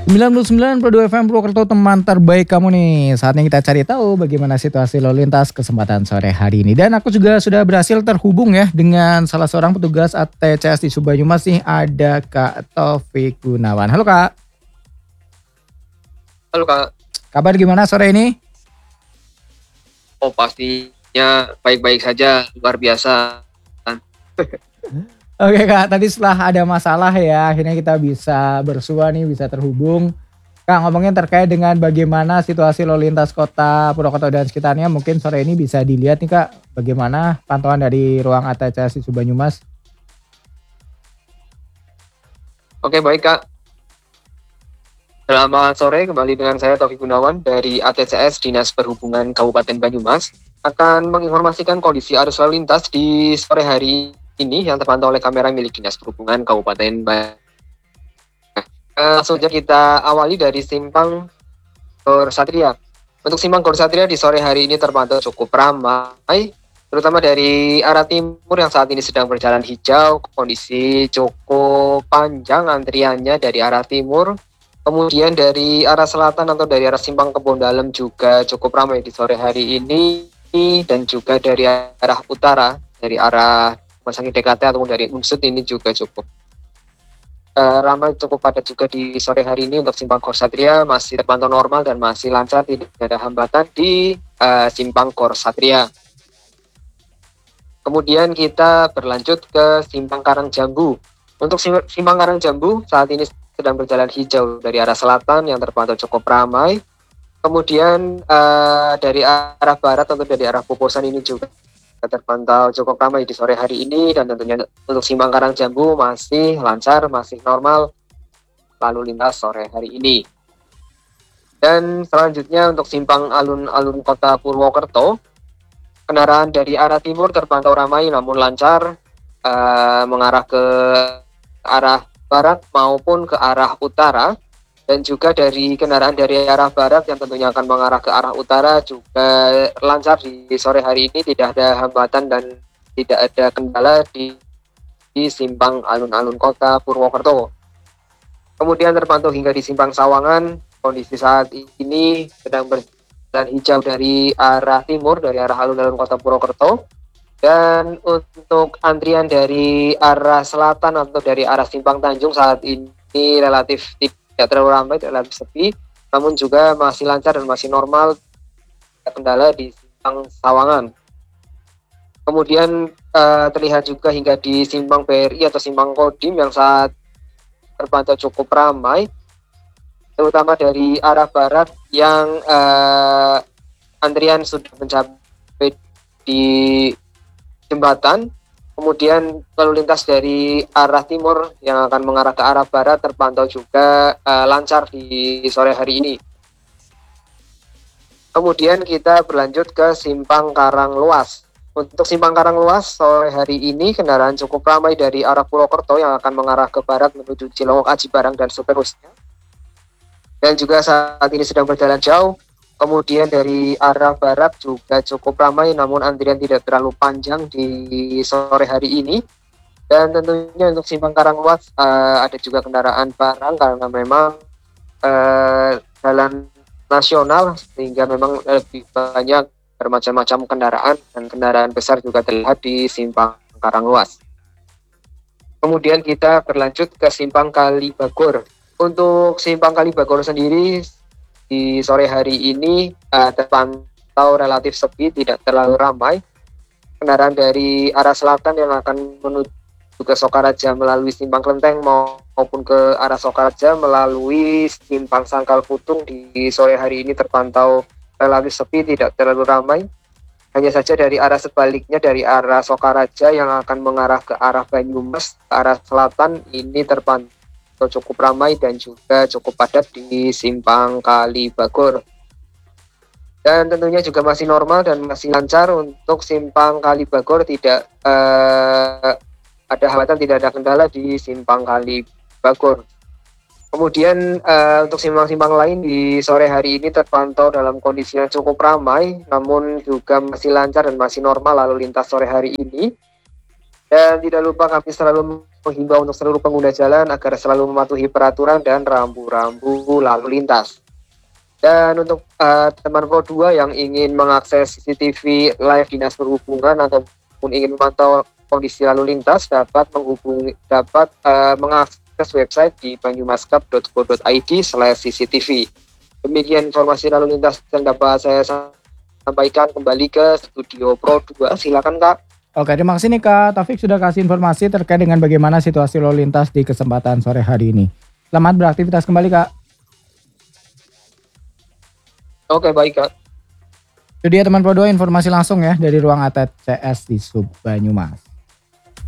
99,2 FM Purwokerto, teman terbaik kamu nih. Saatnya kita cari tahu bagaimana situasi lalu lintas kesempatan sore hari ini. Dan aku juga sudah berhasil terhubung ya dengan salah seorang petugas ATCS di Subanyumas nih, ada Kak Taufik Gunawan. Halo Kak, Halo Kak, kabar gimana sore ini? oh pastinya baik-baik saja, luar biasa. Oke Kak, tadi setelah ada masalah ya, akhirnya kita bisa bersua nih, bisa terhubung. Kak, ngomongin terkait dengan bagaimana situasi lalu lintas kota Purwokerto dan sekitarnya, mungkin sore ini bisa dilihat nih Kak, bagaimana pantauan dari ruang ATCS di Subanyumas. Oke baik Kak, selamat sore kembali dengan saya Taufik Gunawan dari ATCS Dinas Perhubungan Kabupaten Banyumas akan menginformasikan kondisi arus lalu lintas di sore hari ini yang terpantau oleh kamera milik Dinas Perhubungan Kabupaten Banyumas. Langsung saja kita awali dari simpang Gor Satria. Untuk simpang Gor Satria di sore hari ini terpantau cukup ramai, terutama dari arah timur yang saat ini sedang berjalan hijau. Kondisi cukup panjang antriannya dari arah timur. Kemudian dari arah selatan atau dari arah simpang Kebon Dalem juga cukup ramai di sore hari ini, dan juga dari arah utara, dari arah Rumah Sakit DKT ataupun dari Unsut ini juga cukup ramai, cukup padat juga di sore hari ini. Untuk simpang Gor Satria masih terpantau normal dan masih lancar, tidak ada hambatan di simpang Gor Satria. Kemudian kita berlanjut ke simpang Karangjambu. Untuk simpang Karangjambu saat ini sedang berjalan hijau dari arah selatan yang terpantau cukup ramai. Kemudian dari arah barat atau dari arah Pupusan ini juga terpantau cukup ramai di sore hari ini, dan tentunya untuk simpang Karangjambu masih lancar, masih normal lalu lintas sore hari ini. Dan selanjutnya untuk simpang alun-alun kota Purwokerto, kendaraan dari arah timur terpantau ramai namun lancar mengarah ke arah barat maupun ke arah utara, dan juga dari kendaraan dari arah barat yang tentunya akan mengarah ke arah utara juga lancar di sore hari ini, tidak ada hambatan dan tidak ada kendala di simpang alun-alun kota Purwokerto. Kemudian terpantau hingga di simpang Sawangan, kondisi saat ini sedang berjalan hijau dari arah timur, dari arah alun-alun kota Purwokerto. Dan untuk antrian dari arah selatan atau dari arah simpang Tanjung saat ini relatif tidak terlalu ramai, relatif sepi, namun juga masih lancar dan masih normal, kendala di simpang Sawangan. Kemudian terlihat juga hingga di simpang BRI atau simpang Kodim yang saat terpantau cukup ramai, terutama dari arah barat yang antrian sudah mencapai di jembatan. Kemudian lalu lintas dari arah timur yang akan mengarah ke arah barat terpantau juga lancar di sore hari ini. Kemudian kita berlanjut ke simpang Karangluas. Untuk simpang Karangluas sore hari ini kendaraan cukup ramai dari arah Purwokerto yang akan mengarah ke barat menuju Cilongok, Aji Barang dan seterusnya. Dan juga saat ini sedang berjalan jauh. Kemudian dari arah barat juga cukup ramai namun antrian tidak terlalu panjang di sore hari ini. Dan tentunya untuk simpang Karangluas ada juga kendaraan barang karena memang jalan nasional sehingga memang lebih banyak bermacam-macam kendaraan, dan kendaraan besar juga terlihat di simpang Karangluas. Kemudian kita berlanjut ke simpang Kalibagor. Untuk simpang Kalibagor sendiri di sore hari ini terpantau relatif sepi, tidak terlalu ramai. Kendaraan dari arah selatan yang akan menuju ke Sokaraja melalui simpang Klenteng maupun ke arah Sokaraja melalui simpang Sangkal Putung di sore hari ini terpantau relatif sepi, tidak terlalu ramai. Hanya saja dari arah sebaliknya, dari arah Sokaraja yang akan mengarah ke arah Banyumas, ke arah selatan ini terpantau cukup ramai dan juga cukup padat di simpang Kalibagor. Dan tentunya juga masih normal dan masih lancar untuk simpang Kalibagor, tidak ada hambatan, tidak ada kendala di simpang Kalibagor. Kemudian untuk simpang-simpang lain di sore hari ini terpantau dalam kondisi yang cukup ramai namun juga masih lancar dan masih normal lalu lintas sore hari ini. Dan tidak lupa kami selalu menghimbau untuk seluruh pengguna jalan agar selalu mematuhi peraturan dan rambu-rambu lalu lintas. Dan untuk teman Pro 2 yang ingin mengakses CCTV live Dinas Perhubungan ataupun ingin memantau kondisi lalu lintas dapat mengakses website di banyumaskap.co.id/cctv. Demikian informasi lalu lintas yang dapat saya sampaikan. Kembali ke studio Pro 2. Silakan Kak. Oke, terima kasih nih Kak Taufik sudah kasih informasi terkait dengan bagaimana situasi lalu lintas di kesempatan sore hari ini. Selamat beraktivitas kembali Kak. Oke, baik Kak. Itu dia teman Pro 2 informasi langsung ya dari ruang ATCS di Sub Banyumas.